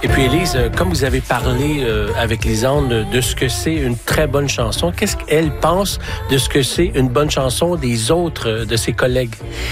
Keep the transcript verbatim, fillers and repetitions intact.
Et puis, Élise, comme vous avez parlé euh, avec Lisanne de ce que c'est une très bonne chanson, qu'est-ce qu'elle pense de ce que c'est une bonne chanson des autres, de ses collègues?